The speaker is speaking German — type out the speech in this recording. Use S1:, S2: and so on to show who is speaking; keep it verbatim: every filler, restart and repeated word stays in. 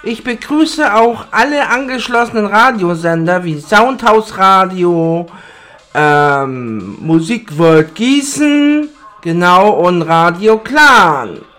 S1: Ich begrüße auch alle angeschlossenen Radiosender wie Soundhouse Radio, ähm, Musikworld Gießen, genau, und Radio Clan.